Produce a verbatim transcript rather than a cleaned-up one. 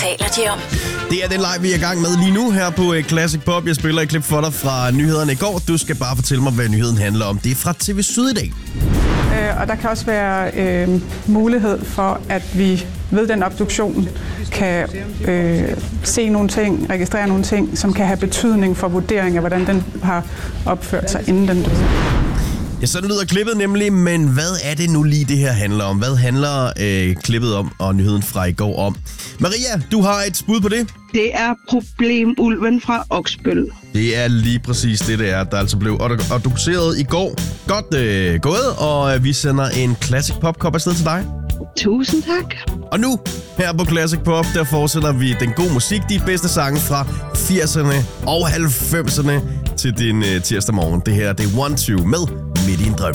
taler de om? Det er den live, vi er i gang med lige nu her på Classic Pop. Jeg spiller et klip for dig fra nyhederne i går. Du skal bare fortælle mig, hvad nyheden handler om. Det er fra T V Syd i dag. Og der kan også være øh, mulighed for, at vi ved den obduktion kan øh, se nogle ting, registrere nogle ting, som kan have betydning for vurdering af, hvordan den har opført sig, inden den døde. Ja, sådan lyder klippet nemlig, men hvad er det nu lige, det her handler om? Hvad handler øh, klippet om, og nyheden fra i går om? Maria, du har et bud på det? Det er problemulven fra Oksbøl. Det er lige præcis det, det er, der altså blev obduceret i går. Godt øh, gået, og vi sender en Classic Pop-kop afsted til dig. Tusind tak. Og nu, her på Classic Pop, der fortsætter vi den gode musik, de bedste sange fra firserne og halvfemserne til din øh, tirsdag morgen. Det her, det er One Two med Midt i en drøm.